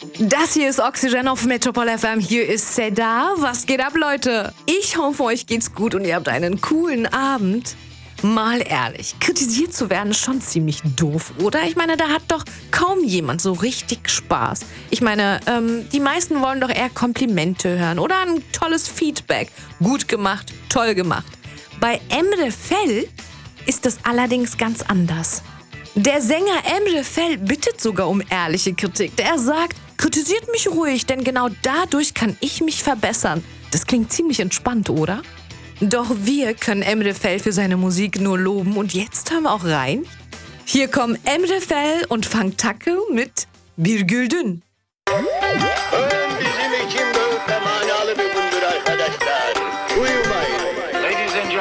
Das hier ist Oxygen auf Metropol FM. Hier ist Seda. Was geht ab, Leute? Ich hoffe, euch geht's gut und ihr habt einen coolen Abend. Mal ehrlich, kritisiert zu werden ist schon ziemlich doof, oder? Ich meine, da hat doch kaum jemand so richtig Spaß. Ich meine, die meisten wollen doch eher Komplimente hören oder ein tolles Feedback. Gut gemacht, toll gemacht. Bei Emre Fel ist das allerdings ganz anders. Der Sänger Emre Fel bittet sogar um ehrliche Kritik. Er sagt, kritisiert mich ruhig, denn genau dadurch kann ich mich verbessern. Das klingt ziemlich entspannt, oder? Doch wir können Emre Fel für seine Musik nur loben und jetzt hören wir auch rein. Hier kommen Emre Fel und Fang Takke mit Bir Güldün.